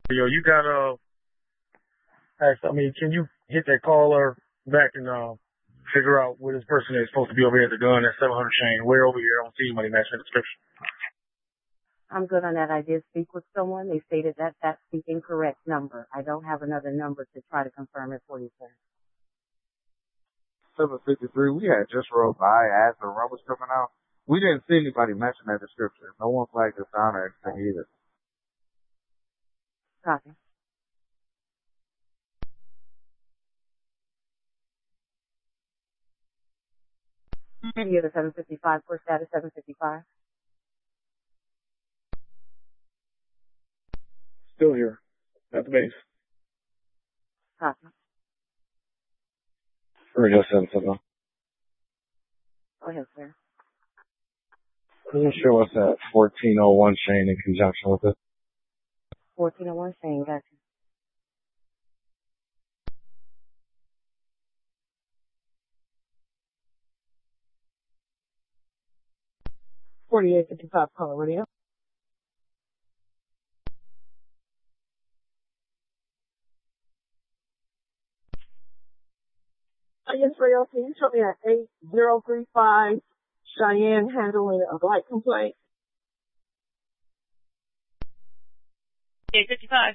Yo, you got can you hit that caller back and figure out where this person is supposed to be over here at the gun at 700 Shane? Where over here? I don't see anybody matching the description. I'm good on that. I did speak with someone. They stated that that's the incorrect number. I don't have another number to try to confirm it for you, sir. 753, we had just rode by as the run was coming out. We didn't see anybody matching that description. No one flagged us down or anything either. Copy. You have a 755 for status 755. Still here. At the base. Copy. Radio 770. Go ahead, sir. Can you show us at 1401 Shane in conjunction with it? 1401 Shane, gotcha. $48.55 caller radio. Yes, radio. Can you show me at 8035 Cheyenne handling a blight complaint? 855.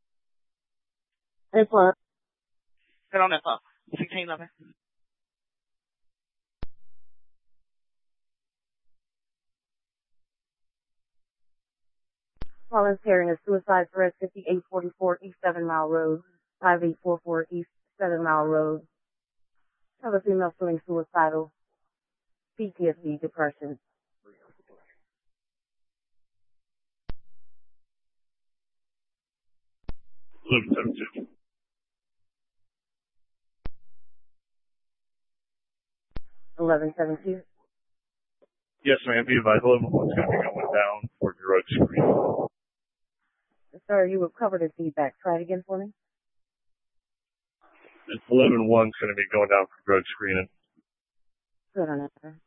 Hey, for Get on that phone. 1611. Calling carrying a suicide threat 5844 East 7 Mile Road, 5844 East 7 Mile Road. Have a female feeling suicidal, PTSD, depression. $11.72. Yes, ma'am. Be advised. 11 one's going to be going down for drug screen. Sir, you were covered in feedback. Try it again for me. 11 one's going to be going down for drug screening. Good on that, sir.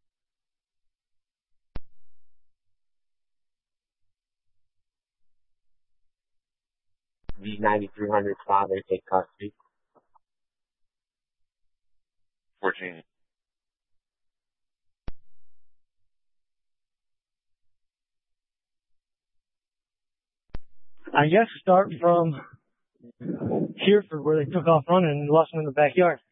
V9300 father, take custody. 14. I guess start from Hereford where they took off running and lost him in the backyard.